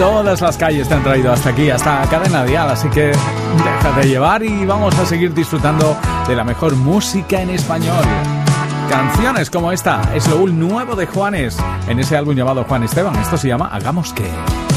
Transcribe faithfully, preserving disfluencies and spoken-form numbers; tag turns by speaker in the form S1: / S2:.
S1: todas las calles te han traído hasta aquí, hasta Cadena Dial, así que déjate llevar y vamos a seguir disfrutando de la mejor música en español. Canciones como esta, es lo nuevo de Juanes, en ese álbum llamado Juan Esteban. Esto se llama Hagamos que...